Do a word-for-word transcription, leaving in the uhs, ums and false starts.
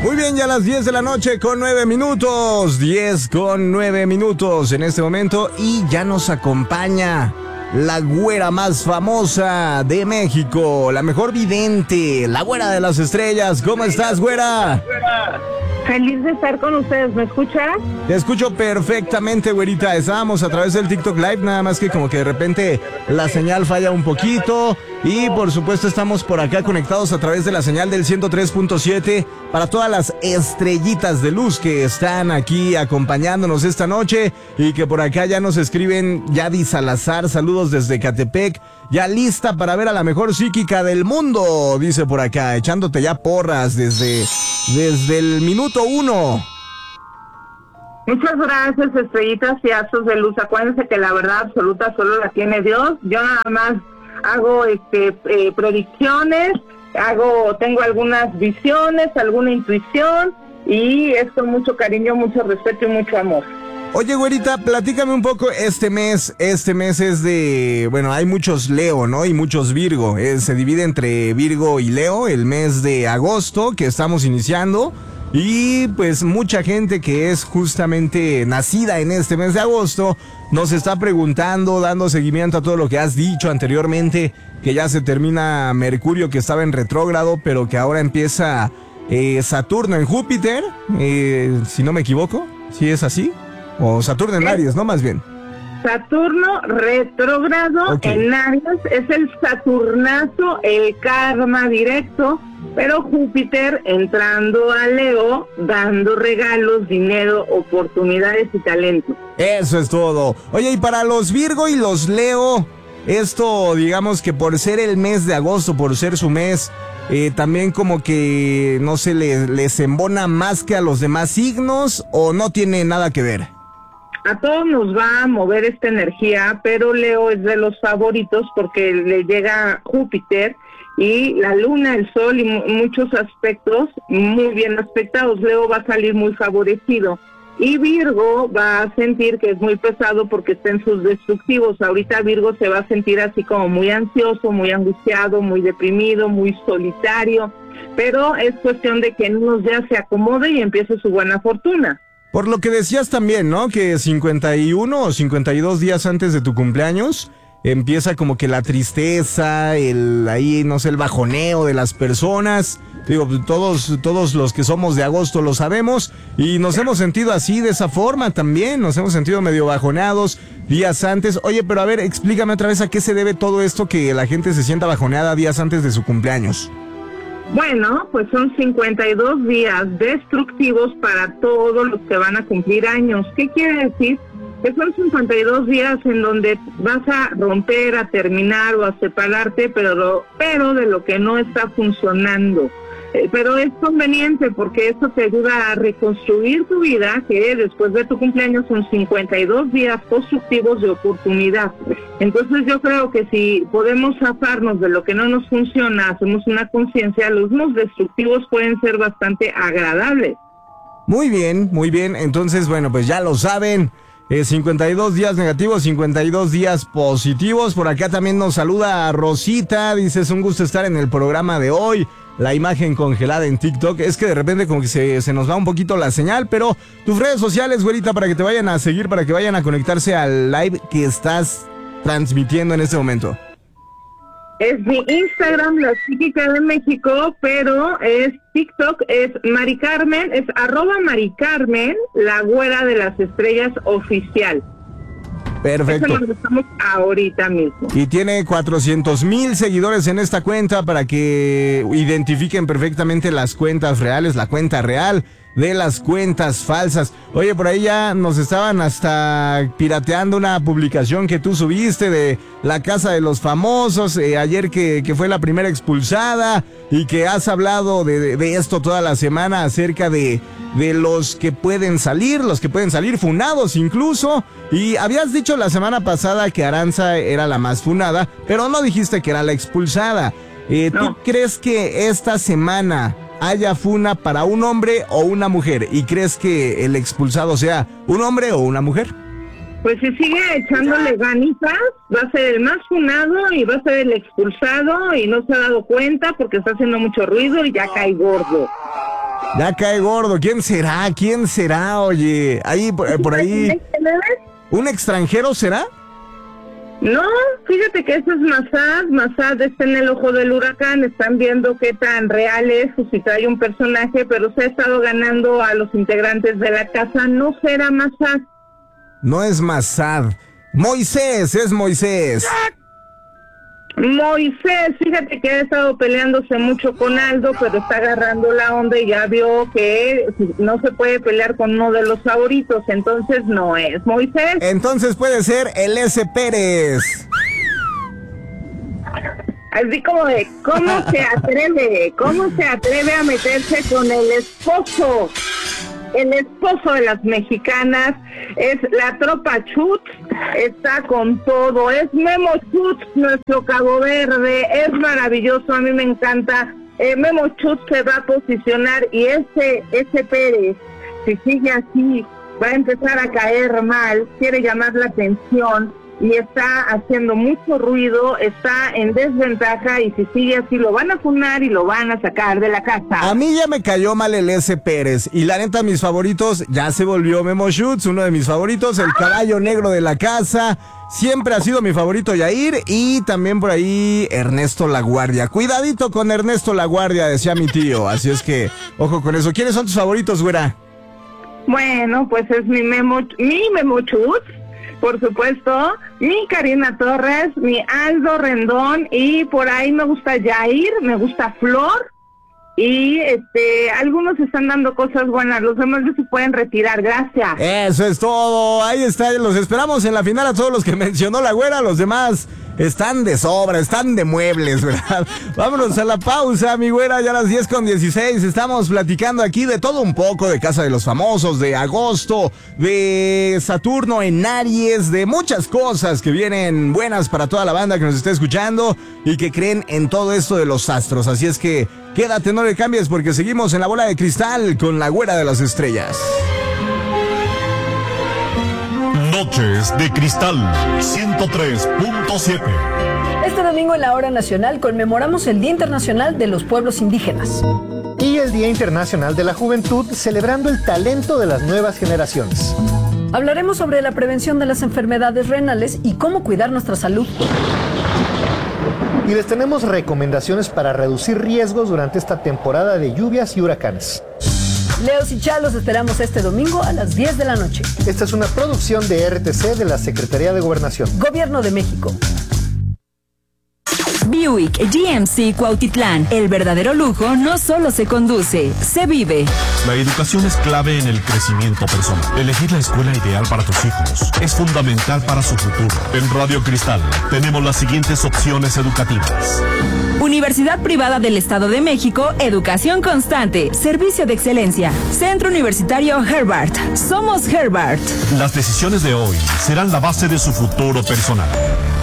Muy bien, ya a las diez de la noche con nueve minutos, diez con nueve minutos en este momento y ya nos acompaña la güera más famosa de México, la mejor vidente, la güera de las estrellas. ¿Cómo estás, güera? Feliz de estar con ustedes, ¿me escuchas? Te escucho perfectamente, güerita. Estábamos a través del TikTok Live, nada más que como que de repente la señal falla un poquito. Y por supuesto estamos por acá conectados a través de la señal del ciento tres punto siete para todas las estrellitas de luz que están aquí acompañándonos esta noche y que por acá ya nos escriben. Yadi Salazar, saludos desde Catepec, ya lista para ver a la mejor psíquica del mundo, dice por acá, echándote ya porras desde, desde el minuto uno. Muchas gracias, estrellitas y astros de luz. Acuérdense que la verdad absoluta solo la tiene Dios. Yo nada más hago este eh, predicciones, hago, tengo algunas visiones, alguna intuición, y es con mucho cariño, mucho respeto y mucho amor. Oye, güerita, platícame un poco este mes. Este mes es de, bueno, hay muchos Leo, ¿no? Y muchos Virgo. Eh, se divide entre Virgo y Leo el mes de agosto que estamos iniciando. Y pues mucha gente que es justamente nacida en este mes de agosto nos está preguntando, dando seguimiento a todo lo que has dicho anteriormente, que ya se termina Mercurio, que estaba en retrógrado, pero que ahora empieza eh, Saturno en Júpiter, eh, si no me equivoco, ¿sí es así? O Saturno en Aries, ¿no? Más bien. Saturno retrógrado okay. En Aries es el Saturnazo, el karma directo, pero Júpiter entrando a Leo, dando regalos, dinero, oportunidades y talento. Eso es todo. Oye, y para los Virgo y los Leo, esto digamos que por ser el mes de agosto, por ser su mes, eh, también como que no se les, les embona más que a los demás signos, ¿o no tiene nada que ver? A todos nos va a mover esta energía, pero Leo es de los favoritos porque le llega Júpiter y la luna, el sol y muchos aspectos muy bien aspectados. Leo va a salir muy favorecido y Virgo va a sentir que es muy pesado porque está en sus destructivos. Ahorita Virgo se va a sentir así como muy ansioso, muy angustiado, muy deprimido, muy solitario, pero es cuestión de que en unos días se acomode y empiece su buena fortuna. Por lo que decías también, ¿no? Que cincuenta y uno o cincuenta y dos días antes de tu cumpleaños empieza como que la tristeza, el ahí, no sé, el bajoneo de las personas. Digo, todos, todos los que somos de agosto lo sabemos y nos hemos sentido así, de esa forma también. Nos hemos sentido medio bajoneados días antes. Oye, pero a ver, explícame otra vez a qué se debe todo esto que la gente se sienta bajoneada días antes de su cumpleaños. Bueno, pues son cincuenta y dos días destructivos para todos los que van a cumplir años. ¿Qué quiere decir? Que son cincuenta y dos días en donde vas a romper, a terminar o a separarte, pero, lo, pero de lo que no está funcionando. Eh, pero es conveniente porque eso te ayuda a reconstruir tu vida, que después de tu cumpleaños son cincuenta y dos días constructivos de oportunidad. Entonces yo creo que si podemos zafarnos de lo que no nos funciona, hacemos una conciencia, los unos destructivos pueden ser bastante agradables. Muy bien, muy bien. Entonces, bueno, pues ya lo saben. Eh, cincuenta y dos días negativos, cincuenta y dos días positivos. Por acá también nos saluda Rosita. Dice, es un gusto estar en el programa de hoy. La imagen congelada en TikTok. Es que de repente como que se, se nos va un poquito la señal. Pero tus redes sociales, güerita, para que te vayan a seguir, para que vayan a conectarse al live que estás transmitiendo en este momento. Es mi Instagram, La Psíquica de México, pero es TikTok, es Mari Carmen, es arroba Mari Carmen, la güera de las estrellas oficial. Perfecto. Eso lo estamos ahorita mismo. Y tiene cuatrocientos mil seguidores en esta cuenta para que identifiquen perfectamente las cuentas reales, la cuenta real de las cuentas falsas. Oye, por ahí ya nos estaban hasta pirateando una publicación que tú subiste de la Casa de los Famosos, eh, ayer que, que fue la primera expulsada, y que has hablado de, de, de esto toda la semana acerca de, de los que pueden salir, los que pueden salir funados incluso, y habías dicho la semana pasada que Aranza era la más funada, pero no dijiste que era la expulsada. Eh, no. ¿Tú crees que esta semana haya funa para un hombre o una mujer? ¿Y crees que el expulsado sea un hombre o una mujer? Pues si sigue echándole ganitas, va a ser el más funado y va a ser el expulsado y no se ha dado cuenta porque está haciendo mucho ruido y ya cae gordo. Ya cae gordo. ¿Quién será? ¿Quién será? Oye, ahí, por, por ahí. ¿Un extranjero será? No, fíjate que eso es Massad. Massad está en el ojo del huracán. Están viendo qué tan real es o si trae un personaje, pero se ha estado ganando a los integrantes de la casa. No será Massad. No es Massad. Moisés, es Moisés. Moisés, fíjate que ha estado peleándose mucho con Aldo, pero está agarrando la onda y ya vio que no se puede pelear con uno de los favoritos, entonces no es Moisés. Entonces puede ser el S. Pérez. Así como de, ¿cómo se atreve? ¿Cómo se atreve a meterse con el esposo? El esposo de las mexicanas, es la tropa Chutz, está con todo, es Memo Chutz, nuestro Cabo Verde, es maravilloso, a mí me encanta. eh, Memo Chutz se va a posicionar y ese, ese Pérez, si sigue así, va a empezar a caer mal, quiere llamar la atención y está haciendo mucho ruido, está en desventaja y si sigue así lo van a funar y lo van a sacar de la casa. A mí ya me cayó mal el S. Pérez y la neta mis favoritos ya se volvió Memo Schutz, uno de mis favoritos, el caballo negro de la casa, siempre ha sido mi favorito Yair y también por ahí Ernesto Laguardia. Cuidadito con Ernesto Laguardia, decía mi tío, así es que ojo con eso. ¿Quiénes son tus favoritos, güera? Bueno, pues es mi Memo, mi Memo Schutz, por supuesto, mi Karina Torres, mi Aldo Rendón y por ahí me gusta Yair, me gusta Flor y este algunos están dando cosas buenas, los demás ya se pueden retirar, gracias. Eso es todo, ahí está, los esperamos en la final a todos los que mencionó la güera, los demás están de sobra, están de muebles, ¿verdad? Vámonos a la pausa, mi güera, ya a las diez con dieciséis. Estamos platicando aquí de todo un poco, de Casa de los Famosos, de agosto, de Saturno en Aries, de muchas cosas que vienen buenas para toda la banda que nos está escuchando y que creen en todo esto de los astros. Así es que quédate, no le cambies porque seguimos en la bola de cristal con la güera de las estrellas. Noches de Cristal ciento tres punto siete. Este domingo en la Hora Nacional conmemoramos el Día Internacional de los Pueblos Indígenas. Y el Día Internacional de la Juventud, celebrando el talento de las nuevas generaciones. Hablaremos sobre la prevención de las enfermedades renales y cómo cuidar nuestra salud. Y les tenemos recomendaciones para reducir riesgos durante esta temporada de lluvias y huracanes. Leos y Chá los esperamos este domingo a las diez de la noche. Esta es una producción de R T C de la Secretaría de Gobernación. Gobierno de México. Buick G M C Cuautitlán. El verdadero lujo no solo se conduce, se vive. La educación es clave en el crecimiento personal. Elegir la escuela ideal para tus hijos es fundamental para su futuro. En Radio Cristal tenemos las siguientes opciones educativas. Universidad Privada del Estado de México, educación constante, servicio de excelencia. Centro Universitario Herbart. Somos Herbart. Las decisiones de hoy serán la base de su futuro personal.